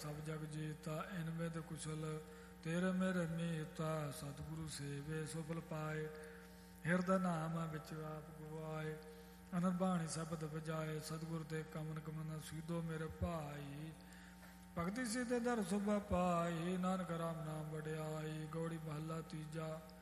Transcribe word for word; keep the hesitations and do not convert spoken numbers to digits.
ਸਭ ਜਗ ਜੀਤਾ, ਇਨ ਵਿਦ ਕੁਸ਼ਲ ਤੇਰੇ ਮੇਰੇ ਮੀਤਾ, ਸਤਿਗੁਰੂ ਸੇਵੇ ਸੁਫਲ ਪਾਏ, ਹਿਰਦਾ ਨਾਮ ਵਿੱਚ ਆਪ ਗਵਾਏ, ਅਨੰਦ ਬਾਣੀ ਸ਼ਬਦ ਬਜਾਏ, ਸਤਿਗੁਰ ਤੇ ਕਮਨ ਕਮਨ ਸੀਧੋ ਮੇਰੇ ਭਾਈ, ਭਗਤੀ ਸਿੱਧੇ ਦਰ ਸੁਭਾ ਪਾਈ, ਨਾਨਕ ਰਾਮ ਨਾਮ ਵਡਿਆਈ। ਗੌੜੀ ਮਹੱਲਾ ਤੀਜਾ।